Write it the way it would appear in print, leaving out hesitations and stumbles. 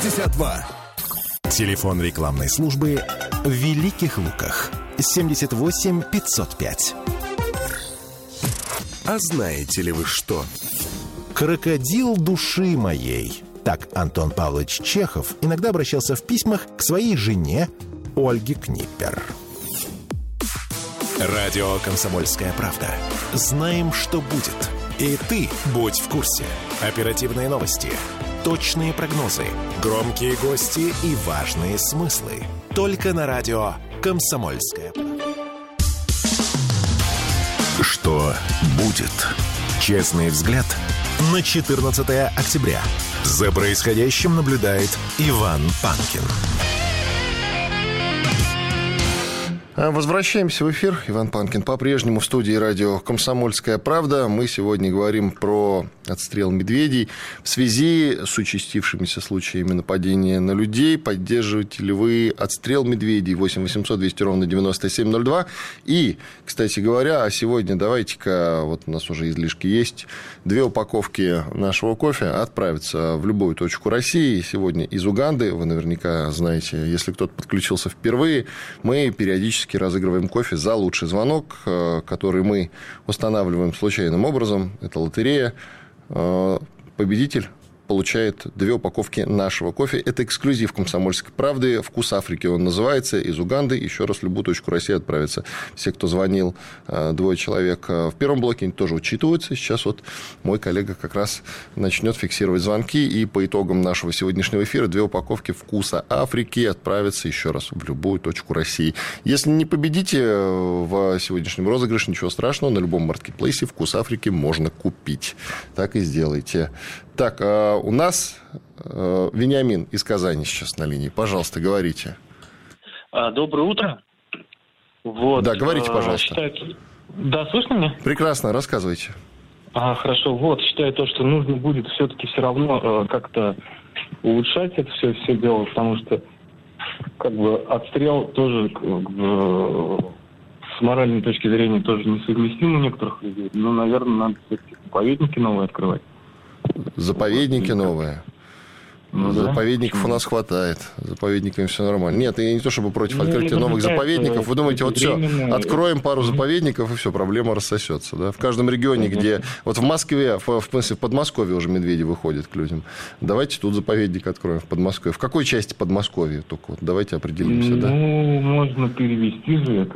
62. Телефон рекламной службы в Великих Луках. 78 505. А знаете ли вы что? Крокодил души моей. Так Антон Павлович Чехов иногда обращался в письмах к своей жене Ольге Книпер. Радио «Комсомольская правда». Знаем, что будет. И ты будь в курсе. Оперативные новости, точные прогнозы, громкие гости и важные смыслы. Только на радио «Комсомольская правда». Что будет? Честный взгляд на 14 октября. За происходящим наблюдает Иван Панкин. Возвращаемся в эфир. Иван Панкин по-прежнему в студии радио «Комсомольская правда». Мы сегодня говорим про отстрел медведей в связи с участившимися случаями нападения на людей. Поддерживаете ли вы отстрел медведей? 8 800 200 ровно 9702. И, кстати говоря, сегодня давайте-ка, вот у нас уже излишки есть, 2 упаковки нашего кофе отправятся в любую точку России. Сегодня из Уганды. Вы наверняка знаете, если кто-то подключился впервые, мы периодически разыгрываем кофе за лучший звонок, который мы устанавливаем случайным образом. Это лотерея. Победитель получает 2 упаковки нашего кофе. Это эксклюзив «Комсомольской правды». «Вкус Африки» он называется. Из Уганды. Еще раз в любую точку России отправится. Все, кто звонил, 2 человек в первом блоке, они тоже учитываются. Сейчас вот мой коллега как раз начнет фиксировать звонки. И по итогам нашего сегодняшнего эфира 2 упаковки «Вкуса Африки» отправятся еще раз в любую точку России. Если не победите в сегодняшнем розыгрыше, ничего страшного. На любом маркетплейсе «Вкус Африки» можно купить. Так и сделайте. Так, у нас Вениамин из Казани сейчас на линии. Пожалуйста, говорите. Доброе утро. Вот, да, говорите, пожалуйста. Да, слышно меня? Прекрасно, рассказывайте. Хорошо. Вот, считаю то, что нужно будет все-таки все равно как-то улучшать это все дело, потому что как бы отстрел тоже с моральной точки зрения тоже несовместим у некоторых людей. Но, наверное, надо все-таки заповедники новые открывать. Заповедники новые. Заповедников у нас хватает. Заповедниками все нормально. Нет, я не то чтобы против открытия новых заповедников. Вы думаете, вот все, откроем пару заповедников, и все, проблема рассосется. Да? В каждом регионе, где... Вот в Москве, в смысле, в Подмосковье уже медведи выходят к людям. Давайте тут заповедник откроем в Подмосковье. В какой части Подмосковья только? Вот давайте определимся. Можно перевести же это.